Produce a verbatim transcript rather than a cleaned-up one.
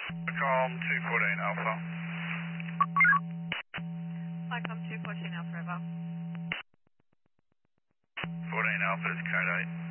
Calm two fourteen Alpha. Flycom two fourteen Alpha Bravo. fourteen Alpha is code eight.